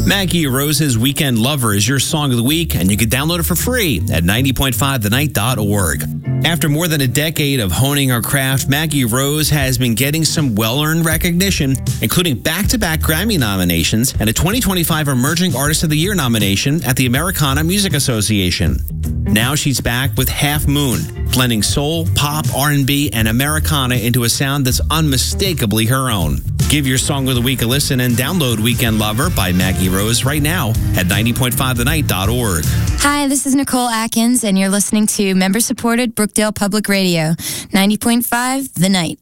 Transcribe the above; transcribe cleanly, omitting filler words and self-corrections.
Maggie Rose's Weekend Lover is your song of the week, and you can download it for free at 90.5thenight.org. After more than a decade of honing her craft, Maggie Rose has been getting some well-earned recognition, including back-to-back Grammy nominations and a 2025 Emerging Artist of the Year nomination at the Americana Music Association. Now she's back with Half Moon, blending soul, pop, R&B, and Americana into a sound that's unmistakably her own. Give your song of the week a listen and download Weekend Lover by Maggie Rose right now at 90.5thenight.org. Hi, this is Nicole Atkins, and you're listening to member-supported Brookdale Public Radio, 90.5 The Night.